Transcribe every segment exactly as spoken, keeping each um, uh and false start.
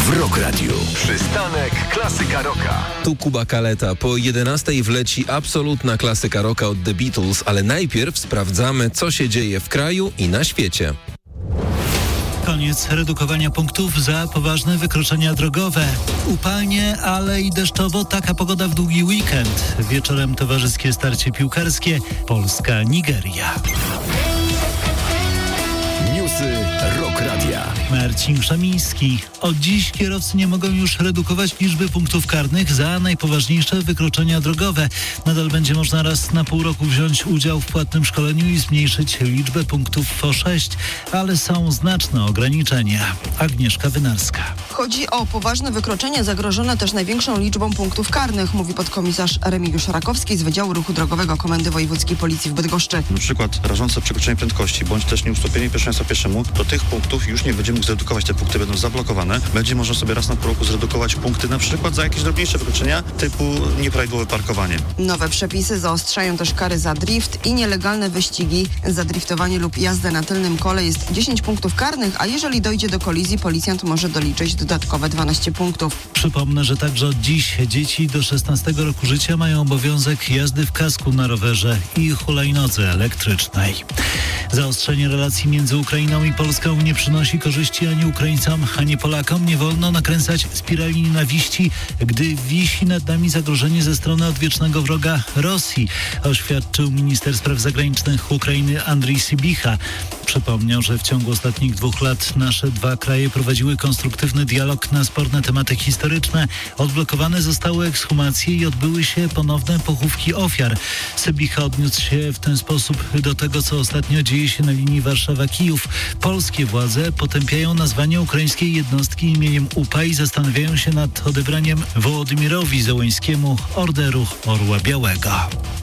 w Rock Radio. Przystanek Klasyka Rocka. Tu Kuba Kaleta. Po jedenastej wleci absolutna klasyka rocka od The Beatles, ale najpierw sprawdzamy, co się dzieje w kraju i na świecie. Koniec redukowania punktów za poważne wykroczenia drogowe. Upalnie, ale i deszczowo. Taka pogoda w długi weekend. Wieczorem towarzyskie starcie piłkarskie. Polska-Nigeria. Newsy Rock Radia. Marcin Krzemiński. Od dziś kierowcy nie mogą już redukować liczby punktów karnych za najpoważniejsze wykroczenia drogowe. Nadal będzie można raz na pół roku wziąć udział w płatnym szkoleniu i zmniejszyć liczbę punktów F O sześć, ale są znaczne ograniczenia. Agnieszka Wynarska. Chodzi o poważne wykroczenia zagrożone też największą liczbą punktów karnych, mówi podkomisarz Remigiusz Rakowski z Wydziału Ruchu Drogowego Komendy Wojewódzkiej Policji w Bydgoszczy. Na przykład rażące przekroczenie prędkości, bądź też nieustąpienie pierwszeństwa pieszemu, do tych punktów już nie będzie mógł zredukować. Te punkty będą zablokowane. Będzie można sobie raz na pół roku zredukować punkty na przykład za jakieś drobniejsze wykroczenia typu nieprawidłowe parkowanie. Nowe przepisy zaostrzają też kary za drift i nielegalne wyścigi. Za driftowanie lub jazdę na tylnym kole jest dziesięć punktów karnych, a jeżeli dojdzie do kolizji, policjant może doliczyć dodatkowe dwanaście punktów. Przypomnę, że także od dziś dzieci do szesnastego roku życia mają obowiązek jazdy w kasku na rowerze i hulajnodze elektrycznej. Zaostrzenie relacji między Ukrainą i Polską nie przynosi korzyści ani Ukraińcom, ani Polakom. Nie wolno nakręcać spirali nienawiści, gdy wisi nad nami zagrożenie ze strony odwiecznego wroga Rosji, oświadczył minister spraw zagranicznych Ukrainy Andrii Sybicha. Przypomniał, że w ciągu ostatnich dwóch lat nasze dwa kraje prowadziły konstruktywny dialog na sporne tematy historyczne. Odblokowane zostały ekshumacje i odbyły się ponowne pochówki ofiar. Sybicha odniósł się w ten sposób do tego, co ostatnio dzieje się na linii Warszawa-Kijów. Polskie władze potępiają nazwanie ukraińskiej jednostki imieniem U P A i zastanawiają się nad odebraniem Wołodymyrowi Zełenskiemu Orderu Orła Białego.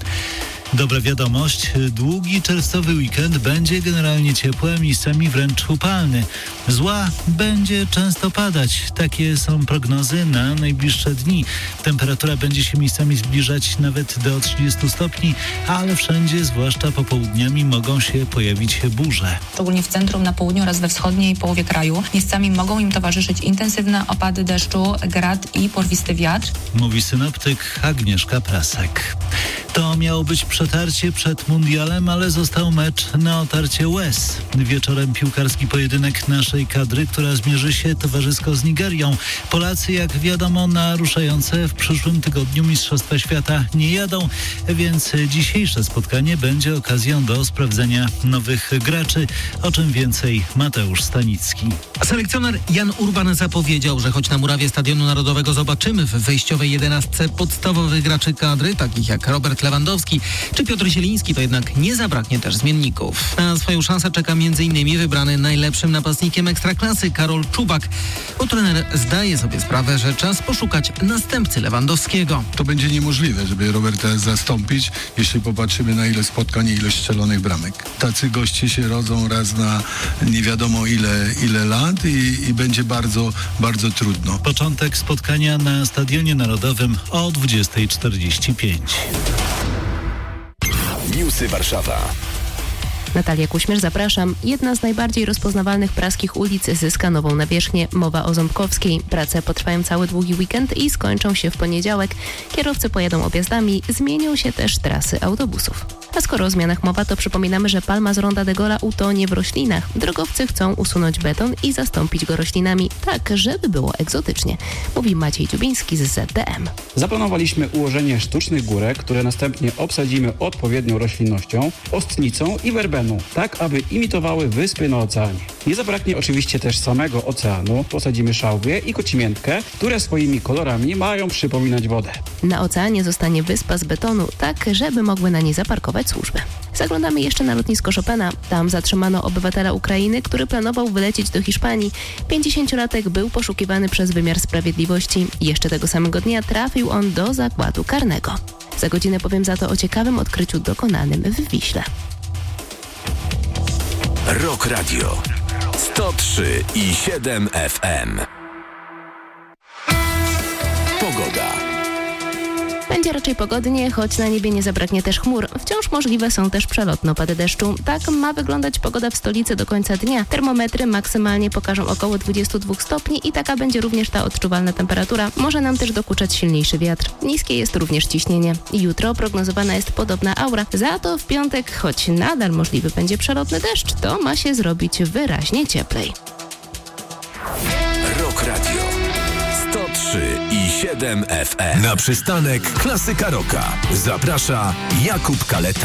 Dobra wiadomość, długi czerwcowy weekend będzie generalnie ciepły, a miejscami wręcz upalny. Zła będzie często padać. Takie są prognozy na najbliższe dni. Temperatura będzie się miejscami zbliżać nawet do trzydziestu stopni, ale wszędzie, zwłaszcza popołudniami, mogą się pojawić burze. Szczególnie w centrum, na południu oraz we wschodniej połowie kraju. Miejscami mogą im towarzyszyć intensywne opady deszczu, grad i porwisty wiatr. Mówi synoptyk Agnieszka Prasek. To miało być przetarcie przed mundialem, ale został mecz na otarcie łez. Wieczorem piłkarski pojedynek naszej kadry, która zmierzy się towarzysko z Nigerią. Polacy, jak wiadomo, na ruszające w przyszłym tygodniu Mistrzostwa Świata nie jadą, więc dzisiejsze spotkanie będzie okazją do sprawdzenia nowych graczy. O czym więcej Mateusz Stanicki. Selekcjoner Jan Urban zapowiedział, że choć na murawie Stadionu Narodowego zobaczymy w wejściowej jedenastce podstawowych graczy kadry, takich jak Robert Lewandowski czy Piotr Zieliński, to jednak nie zabraknie też zmienników. Na swoją szansę czeka między innymi wybrany najlepszym napastnikiem Ekstraklasy Karol Czubak, bo trener zdaje sobie sprawę, że czas poszukać następcy Lewandowskiego. To będzie niemożliwe, żeby Roberta zastąpić, jeśli popatrzymy na ile spotkań i ilość strzelonych bramek. Tacy goście się rodzą raz na nie wiadomo ile, ile lat i, i będzie bardzo, bardzo trudno. Początek spotkania na Stadionie Narodowym o dwudziesta czterdzieści pięć. Newsy Warszawa. Natalia Kuśmierz, zapraszam. Jedna z najbardziej rozpoznawalnych praskich ulic zyska nową nawierzchnię. Mowa o Ząbkowskiej. Prace potrwają cały długi weekend i skończą się w poniedziałek. Kierowcy pojadą objazdami, zmienią się też trasy autobusów. A skoro o zmianach mowa, to przypominamy, że palma z Ronda de Gola utonie w roślinach. Drogowcy chcą usunąć beton i zastąpić go roślinami, tak żeby było egzotycznie. Mówi Maciej Dziubiński z Z D M. Zaplanowaliśmy ułożenie sztucznych górek, które następnie obsadzimy odpowiednią roślinnością, ostnicą i werbeną, tak aby imitowały wyspy na oceanie. Nie zabraknie oczywiście też samego oceanu. Posadzimy szałwię i kocimiętkę, które swoimi kolorami mają przypominać wodę. Na oceanie zostanie wyspa z betonu, tak żeby mogły na niej zaparkować służby. Zaglądamy jeszcze na lotnisko Chopina. Tam zatrzymano obywatela Ukrainy, który planował wylecieć do Hiszpanii. pięćdziesięciolatek był poszukiwany przez wymiar sprawiedliwości. Jeszcze tego samego dnia trafił on do zakładu karnego. Za godzinę powiem za to o ciekawym odkryciu dokonanym w Wiśle. Rock Radio sto trzy i siedem F M. Pogoda. Będzie raczej pogodnie, choć na niebie nie zabraknie też chmur. Wciąż możliwe są też przelotne opady deszczu. Tak ma wyglądać pogoda w stolicy do końca dnia. Termometry maksymalnie pokażą około dwadzieścia dwa stopni i taka będzie również ta odczuwalna temperatura. Może nam też dokuczać silniejszy wiatr. Niskie jest również ciśnienie. Jutro prognozowana jest podobna aura. Za to w piątek, choć nadal możliwy będzie przelotny deszcz, to ma się zrobić wyraźnie cieplej. Rock Radio sto trzy i siedem F M. Na przystanek Klasyka Rocka zaprasza Jakub Kaleta.